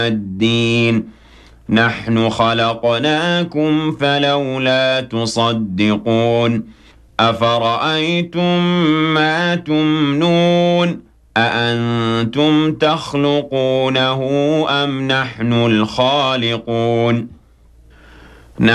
الدين نحن خلقناكم فلولا تصدقون أفرأيتم ما تمنون أأنتم تخلقونه أم نحن الخالقون